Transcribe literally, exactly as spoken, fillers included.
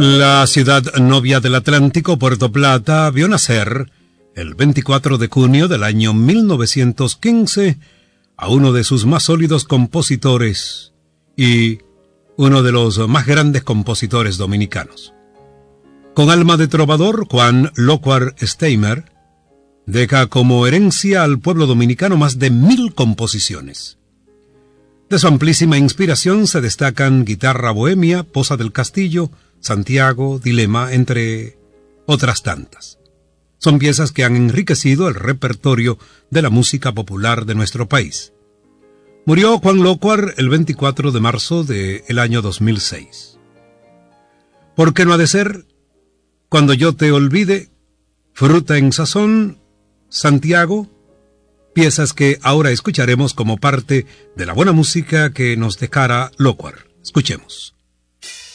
La ciudad novia del Atlántico, Puerto Plata, vio nacer, el veinticuatro de junio del año mil novecientos quince, a uno de sus más sólidos compositores y uno de los más grandes compositores dominicanos. Con alma de trovador, Juan Lócuar Steimer deja como herencia al pueblo dominicano más de mil composiciones. De su amplísima inspiración se destacan Guitarra Bohemia, Poza del Castillo, Santiago, Dilema, entre otras tantas. Son piezas que han enriquecido el repertorio de la música popular de nuestro país. Murió Juan Lócuar el veinticuatro de marzo del año dos mil seis. ¿Por qué no ha de ser? Cuando yo te olvide, Fruta en Sazón, Santiago, piezas que ahora escucharemos como parte de la buena música que nos dejara Lócuar. Escuchemos.